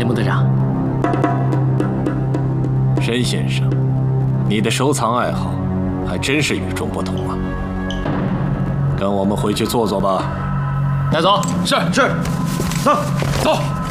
林木队长， 申先生，你的收藏爱好还真是与众不同啊！跟我们回去坐坐吧。 带走。 是。走。